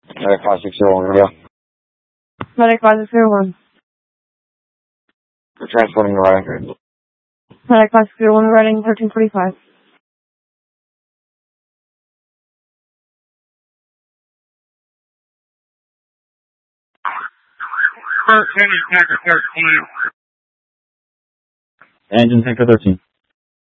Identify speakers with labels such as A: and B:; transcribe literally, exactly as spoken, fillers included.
A: Medic five six zero one, radio.
B: Medic five six zero one.
A: We're transporting the riding.
B: Medic five six zero one, riding thirteen forty-five.
A: Engine tanker thirteen.